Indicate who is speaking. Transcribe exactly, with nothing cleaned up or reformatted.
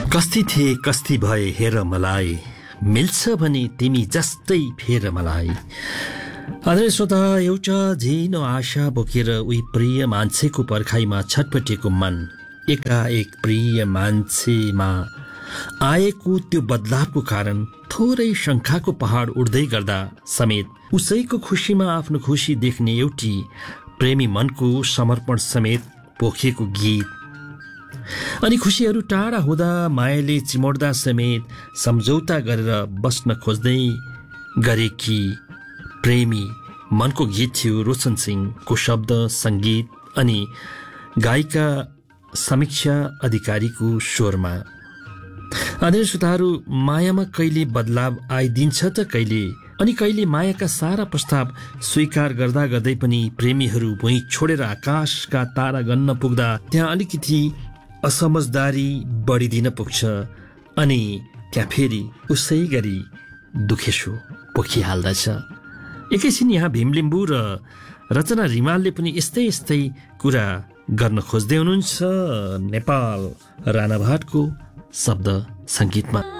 Speaker 1: कस्ती थिए कस्ती भए हेर मलाई, मिल्छ भने तिमी जस्तै फेर मलाई। आदरणीय श्रोता, एउटा झिनो आशा बोकेर उही प्रिय मान्छेको पर्खाइमा छटपटेको मन एकाएक प्रिय मान्छेमा आएको त्यो बदलावको कारण थोरै शङ्काको पहाड उड्दै गर्दा समेत उसैको खुसीमा आफ्नो खुसी देख्ने एउटी प्रेमी मनको समर्पण समेत पोखिएको गीत। अनि खुसीहरू टाढा हुँदा मायाले चिमोड्दा समेत सम्झौता गरेर बस्न खोज्दै गरेकी प्रेमी मनको गीत थियो रोशन सिंहको शब्द सङ्गीत अनि गायिका समीक्षा अधिकारीको स्वरमा। आदरणीय श्रोताहरू, मायामा कहिले बदलाव आइदिन्छ त कहिले, अनि कहिले मायाका सारा प्रस्ताव स्वीकार गर्दा गर्दै पनि प्रेमीहरू भुइँ छोडेर आकाशका तारा गन्न पुग्दा त्यहाँ अलिकति असमझदारी बढिदिन पुग्छ अनि त्यहाँ फेरि उसै गरी दुखेसो पोखिहाल्दछ। एकैछिन यहाँ भीमलिम्बू र रचना रिमालले पनि यस्तै यस्तै कुरा गर्न खोज्दै हुनुहुन्छ नेपाल राणाभाटको शब्द सङ्गीतमा।